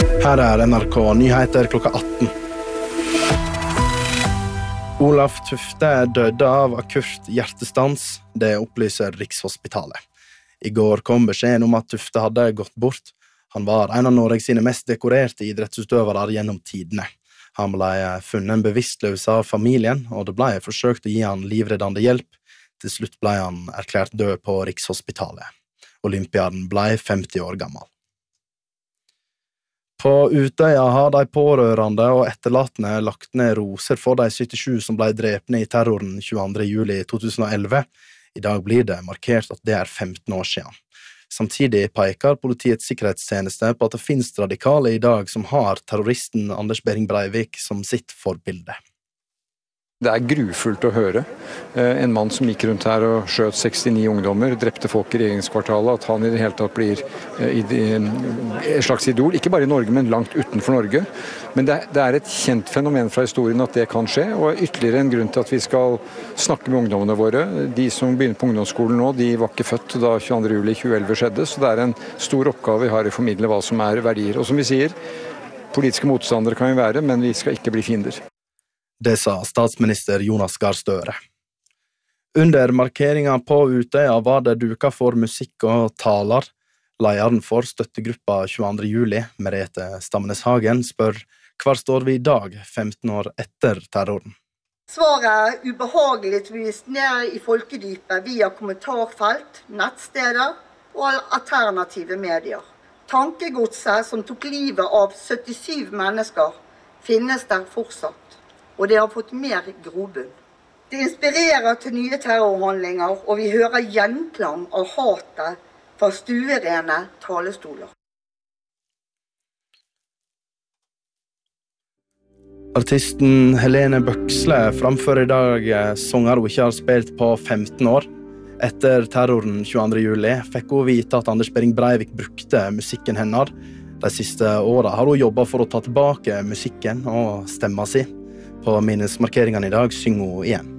Her NRK Nyheter klokka 18. Olaf Tufte døde av akutt hjertestans, det opplyser Rikshospitalet. I går kom beskjeden om at Tufte hadde gått bort. Han var en av Norges sine mest dekorerte idrettsutøvere gjennom tidene. Han ble funnet bevisstløs av familien, og det ble forsøkt å gi han livreddende hjelp. Til slutt ble han erklært død på Rikshospitalet. Olympiaden ble 50 år gammel. På Utøya har de pårørende og etterlatne lagt ned roser for de 77 som ble drepne i terroren 22. juli 2011. I dag blir det markert at det 15 år siden. Samtidig peker Politiets sikkerhetstjeneste på at det finnes radikale i dag som har terroristen Anders Behring Breivik som sitt forbilde. Det grufullt å høre. En mann som gikk rundt her og skjøt 69 ungdommer, drepte folk i regjeringskvartalet, at han i det hele tatt blir et slags idol, ikke bare i Norge, men langt utenfor Norge. Men det et kjent fenomen fra historien at det kan skje, og ytterligere en grunn til at vi skal snakke med ungdommene våre. De som begynner på ungdomsskolen nå, de var ikke født da 22. juli 2011 skjedde, så det en stor oppgave vi har i å formidle hva som verdier. Og som vi sier, politiske motstandere kan vi være, men vi skal ikke bli fiender. Det sa statsminister Jonas Gahr Støre. Under markeringen på Utøya var det duket for musikk og taler. Lederen for støttegruppa 22. juli, Merete Stamnes Hagen, spør hvor står vi i dag, 15 år etter terroren? Svaret ubehageligvis ned i folkedypet via kommentarfelt, nettsteder og alternative medier. Tankegodset som tok livet av 77 mennesker finnes der fortsatt. Og det har fått mer grobunn. Det inspirerer til nye terrorhandlinger, og vi hører gjenklang av hatet fra stuerene talestoler. Artisten Helene Bøksle framfører i dag sanger hun ikke har spilt på 15 år. Etter terroren 22. juli fikk hun vite at Anders Behring Breivik brukte musikken hennes. De siste årene har hun jobbet for å ta tilbake musikken og stemma si. På minnesmarkeringene i dag synger hun igjen.